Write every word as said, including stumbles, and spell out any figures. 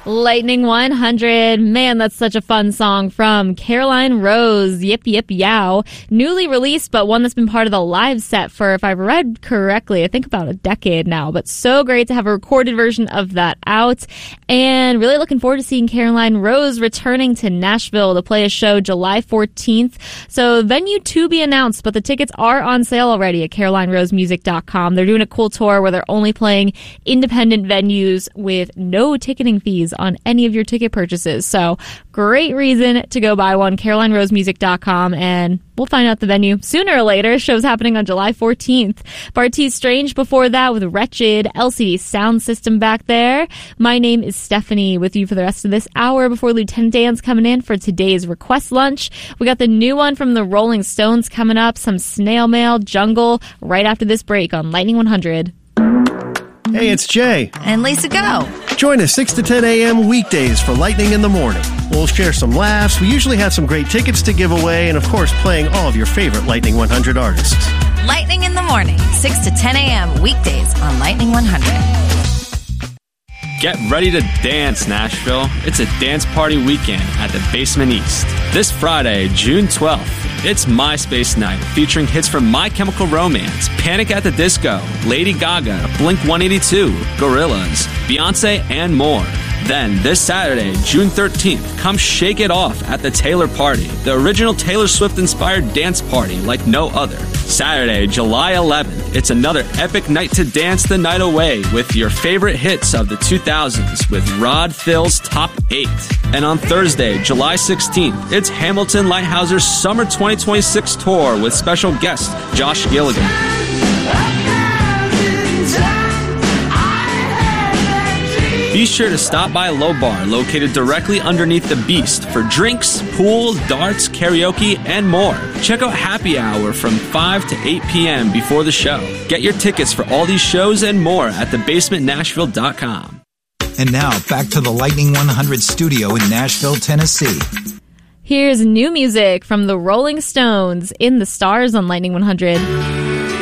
Lightning one hundred. Man, that's such a fun song from Caroline Rose. Yip, yip, yow. Newly released, but one that's been part of the live set for, if I've read correctly, I think about a decade now. But so great to have a recorded version of that out. And really looking forward to seeing Caroline Rose returning to Nashville to play a show July fourteenth. So venue to be announced, but the tickets are on sale already at caroline rose music dot com. They're doing a cool tour where they're only playing independent venues with no ticketing fees on any of your ticket purchases. So great reason to go buy one, caroline rose music dot com, and we'll find out the venue sooner or later. Show's happening on July fourteenth. Bartees Strange before that with Wretched, L C D Sound System back there. My name is Stephanie with you for the rest of this hour before Lieutenant Dan's coming in for today's Request Lunch. We got the new one from the Rolling Stones coming up, some Snail Mail, Jungle, right after this break on Lightning one hundred. Hey, it's Jay. And Lisa Go. Join us six to ten a.m. weekdays for Lightning in the Morning. We'll share some laughs. We usually have some great tickets to give away, and of course, playing all of your favorite Lightning one hundred artists. Lightning in the Morning, six to ten a.m. weekdays on Lightning one hundred. Get ready to dance, Nashville. It's a dance party weekend at the Basement East. This Friday, June twelfth, it's MySpace Night, featuring hits from My Chemical Romance, Panic at the Disco, Lady Gaga, Blink one eighty-two, Gorillaz, Beyonce, and more. Then, this Saturday, June thirteenth, come shake it off at the Taylor Party, the original Taylor Swift-inspired dance party like no other. Saturday, July eleventh, it's another epic night to dance the night away with your favorite hits of the two thousands with Rod Phil's Top eight. And on Thursday, July sixteenth, it's Hamilton Lighthouse's Summer twenty twenty-six tour with special guest Josh Gilligan. Be sure to stop by Low Bar, located directly underneath the Beast, for drinks, pool, darts, karaoke, and more. Check out Happy Hour from five to eight p.m. before the show. Get your tickets for all these shows and more at the basement nashville dot com. And now, back to the Lightning one hundred studio in Nashville, Tennessee. Here's new music from the Rolling Stones in the Stars on Lightning one hundred.